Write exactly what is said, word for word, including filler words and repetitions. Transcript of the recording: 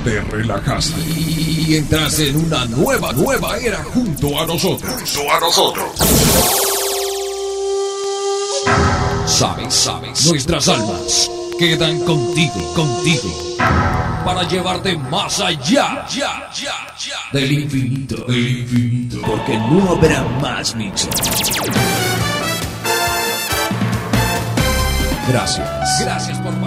te relajaste y entras en una nueva, nueva era junto a nosotros. Junto a nosotros. Sabes, sabes, nuestras almas quedan contigo, contigo, para llevarte más allá, ya, ya, ya, del infinito, del infinito, porque no habrá más mixo. Gracias, gracias por